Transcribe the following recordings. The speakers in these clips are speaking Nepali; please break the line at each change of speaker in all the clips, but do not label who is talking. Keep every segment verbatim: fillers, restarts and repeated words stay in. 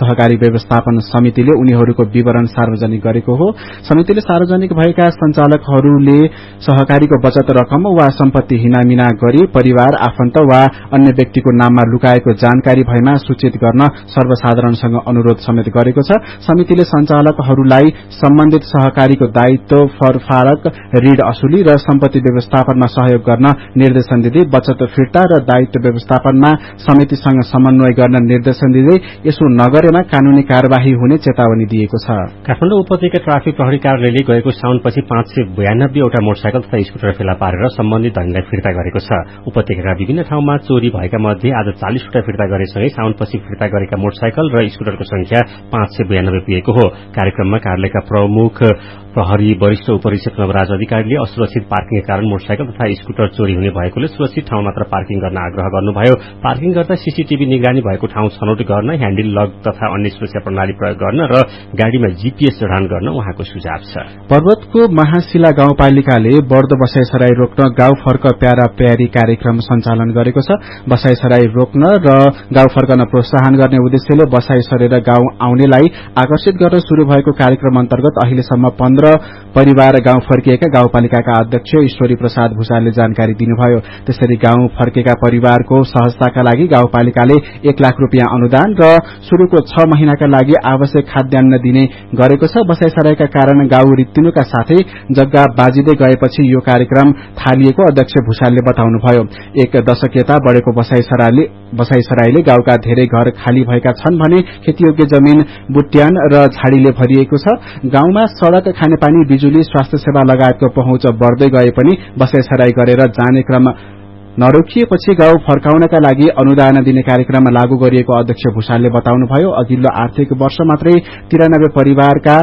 सहकारी व्यवस्थापन समितिले उनीहरूको विवरण सार्वजनिक गरेको हो। समितिले सार्वजनिक भएका संचालकहरूले सहकारीको बचत रकम वा सम्पत्ति हिनामिना गरी परिवार, आफन्त वा अन्य व्यक्तिको नाममा लुकाएको जानकारी भएमा सूचित गर्न सर्वसाधारणसँग अनुरोध समेत गरेको छ। समितिले संचालकहरूलाई सम्बन्धित सहकारीको दायित्व, फरफारक, ऋण असुली र सम्पत्ति व्यवस्थापनमा सहयोग गर्न निर्देशन दिँदै बचत फिर्ता र दायित्व व्यवस्थापनमा समितिसँग समन्वय गर्न निर्देशन दिँदै यसो नगरेमा कानूनी कार्यवाही हुने चेतावनी दिएको छ।
काठमाडौँ उपत्यका ट्राफिक प्रहरी कार्यालयले गएको साउनपछि पाँच सय बयानब्बे वटा मोटरसाइकल तथा स्कुटर फेला पारेर सम्बन्धित धनीलाई फिर्ता गरेको छ। उपत्यकाका विभिन्न ठाउँमा चोरी भएका मध्ये आज चालीसवटा फिर्ता गरेसँगै साउनपछि फिर्ता गरेका मोटरसाइकल र स्कुटरको संख्या पाँच सय बयानब्बे पुगेको हो। कार्यक्रममा कार्यालयका प्रमुख प्रहरी वरिष्ठ उपरीक्षक नवराज अधिकारीले असुरक्षित पार्किङका कारण मोटरसाइकल तथा स्कुटर चोरी हुने भएकोले सुरक्षित ठाउँ मात्र पार्किङ गर्न आग्रह गर्नुभयो। पार्किङ गर्दा सीसीटीभी निगरानी भएको ठाउँ छनौट गर्न, ह्याण्डल लक तथा अन्य सुरक्षा प्रणाली प्रयोग गर्न र गाड़ीमा जीपीएस जडान गर्न उहाँको सुझाव छ।
पर्वतको महाशिला गाउँपालिकाले बढ्दो बसाइसराई रोक्न गाउँ फर्क प्यारा प्यारी कार्यक्रम सञ्चालन गरेको छ। बसाइसराई रोक्न र गाउँ फर्कन प्रोत्साहन गर्ने उद्देश्यले बसाइ सरेर गाउँ आउनेलाई आकर्षित गर्न शुरू भएको कार्यक्रम अन्तर्गत अहिलेसम्म पन्ध्र परिवार गाउँ फर्किएका गाउँपालिकाका अध्यक्ष ईश्वरी प्रसाद भूषालले जानकारी दिनुभयो। त्यसरी गाउँ फर्केका परिवारको सहजताका लागि गाउँपालिकाले एक लाख रूपियाँ अनुदान र शुरूको छ महिनाका लागि आवश्यक खाद्यान्न दिने गरेको छ। बसाइसराईका कारण गाउँ रित्तिनुका साथै जग्गा बाजिँदै गएपछि यो कार्यक्रम थालिएको अध्यक्ष भूषालले बताउनुभयो। एक दशक यता बढ़ेको बसाइसराईले बसाइसराईले गाउँका धेरै घर खाली भएका छन् भने खेतीयोग्य जमीन बुट्यान र झाडीले भरिएको छ। गाउँमा सड़क, खानेपानी, बिजुली, स्वास्थ्य सेवा लगायतको पहुँच बढ़दै गए पनि बसाइसराई गरेर जाने क्रम नरोकिएपछि गाउँ फर्काउनका लागि अनुदान दिने कार्यक्रम लागू गरिएको अध्यक्ष भूषालले बताउनुभयो। अघिल्लो आर्थिक वर्ष मात्रै तिरानब्बे परिवारका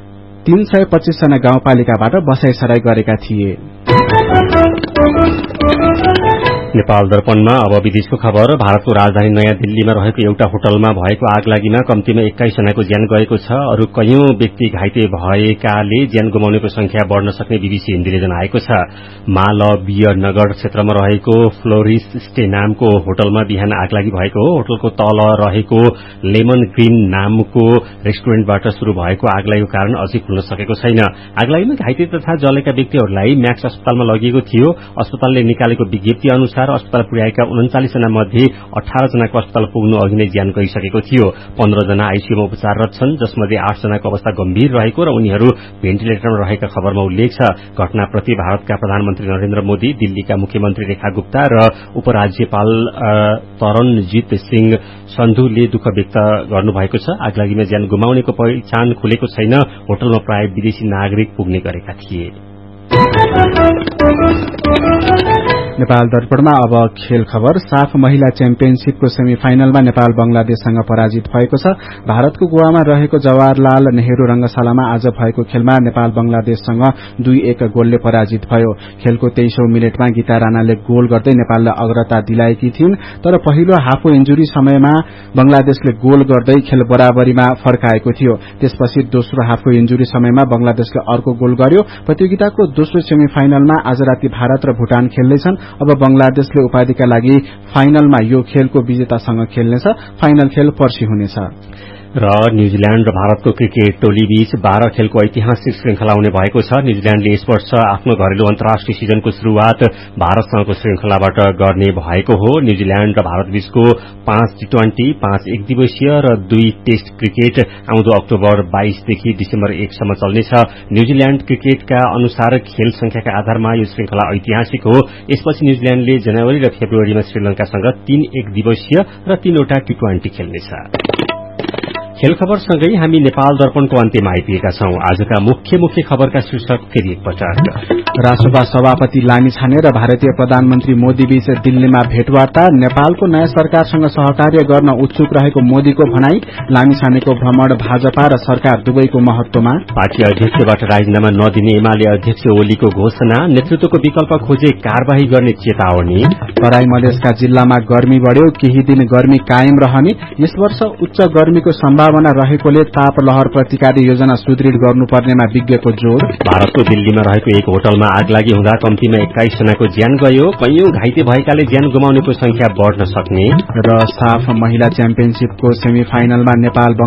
तीन सय पच्चीस जना गाउँपालिकाबाट बसाइसराई गरेका थिए।
नेपाल दर्पणमा अब विदेशको खबर। भारतको राजधानी नयाँ दिल्लीमा रहेको एउटा होटलमा भएको आगलागीमा कम्तीमा एक्काइस जनाको ज्यान गएको छ। अरू कयौं व्यक्ति घाइते भएकाले ज्यान गुमाउनेको संख्या बढ़न सक्ने बीबीसी हिन्दीले जनाएको छ। मालवीय नगर क्षेत्रमा रहेको फ्लोरिस स्टे नामको होटलमा बिहान आगलागी भएको हो। होटलको तल रहेको लेमन ग्रीन नामको रेस्टुरेन्टबाट शुरू भएको आगलागीको कारण अझै खुल्न सकेको छैन। आगलागीमा घाइते तथा जलेका व्यक्तिहरूलाई म्याक्स अस्पतालमा लगिएको थियो। अस्पतालले निकालेको विज्ञप्ति अनुसार अस्पताल पुर्याएका उन्चालिस जना मध्ये अठार जनाको अस्पताल पुग्नु अघि नै ज्यान गइसकेको थियो। पन्ध्र जना आईसीयूमा उपचाररत छन्, जसमध्ये आठ जनाको अवस्था गम्भीर रहेको र उनीहरू भेन्टिलेटरमा रहेका खबरमा उल्लेख छ। घटनाप्रति भारतका प्रधानमन्त्री नरेन्द्र मोदी, दिल्लीका मुख्यमन्त्री रेखा गुप्ता र उपराज्यपाल तरनजीत सिंह सन्धुले दुःख व्यक्त गर्नुभएको छ। आगलागीमा ज्यान गुमाउनेको पहिचान खुलेको छैन। होटलमा प्राय विदेशी नागरिक पुग्ने गरेका थिए।
नेपाल दर्पणमा अब खेल खबर। साफ महिला च्याम्पियनशीपको सेमी फाइनलमा नेपाल बंगलादेशसँग पराजित भएको छ। भारतको गोवामा रहेको जवाहरलाल नेहरू रंगशालामा आज भएको खेलमा नेपाल बंगलादेशसँग दुई एक गोलले पराजित भयो। खेलको तेइसौं मिनटमा गीता राणाले गोल गर्दै नेपाललाई अग्रता दिलाएकी थिइन्, तर पहिलो हाफको इन्जुरी समयमा बंगलादेशले गोल गर्दै खेल बराबरीमा फर्काएको थियो। त्यसपछि दोस्रो हाफको इन्जुरी समयमा बंगलादेशले अर्को गोल गर्यो। प्रतियोगिताको दोस्रो सेमी फाइनलमा आज राति भारत र भूटान खेल्दैछन्। अब बंगलादेशले उपाधिका लागि फाइनलमा यो खेलको विजेतासँग खेल्नेछ। फाइनल खेल पर्सि हुनेछ।
र न्यूजील्याण्ड र भारतको क्रिकेट टोली बीच बाह्र खेलको ऐतिहासिक श्रृंखला हुने भएको छ। न्यूजील्याण्डले यस वर्ष आफ्नो घरेलु अन्तर्राष्ट्रिय सिजनको शुरूआत भारतसँगको श्रृंखलाबाट गर्ने भएको हो। न्यूजील्याण्ड र भारत बीचको पाँच टी ट्वेन्टी, पाँच एक दिवसीय र दुई टेस्ट क्रिकेट आउँदो अक्टोबर बाइसदेखि डिसेम्बर एकसम्म चल्नेछ। न्यूजील्याण्ड क्रिकेटका अनुसार खेल संख्याका आधारमा यो श्रृंखला ऐतिहासिक हो। यसपछि न्यूजील्याण्डले जनवरी र फेब्रुअरीमा श्रीलंकासँग तीन एक दिवसीय र तीनवटा टी ट्वेन्टी खेल्नेछ। खेल खबरसँगै हामी नेपाल दर्पणको अन्त्यमा आइपुगेका छौं। आजका मुख्य मुख्य खबरका शीर्षक फेरि एकपटक।
राष्ट्रपा सभापति लामिछाने र भारतीय प्रधानमन्त्री मोदी बीच दिल्लीमा भेटवार्ता। नेपालको नयाँ सरकारसँग सहकार्य गर्न उत्सुक रहेको मोदीको भनाई। लामिछानेको भ्रमण भाजपा र सरकार दुवैको महत्वमा।
पार्टी अध्यक्षबाट राजीनामा नदिने एमाले अध्यक्ष ओलीको घोषणा। नेतृत्वको विकल्प खोजे कार्यवाही गर्ने चेतावनी। तराई मधेसका जिल्लामा गर्मी बढ्यो, केही दिन गर्मी कायम रहने। यस वर्ष उच्च गर्मीको सम्भावना रहेकोले ताप लहर प्रतिकारी योजना सुदृढ गर्नुपर्नेमा विज्ञको जोड़। भारतको दिल्लीमा रहेको एक होटलमा आगलागी हुँदा कम्तीमा एक्काइस जनाको ज्यान गयो। कैयौं घाइते भएकाले ज्यान गुमाउनेको संख्या बढ़न सक्ने।
र साफ महिला च्याम्पियनशीपको सेमी फाइनलमा नेपाल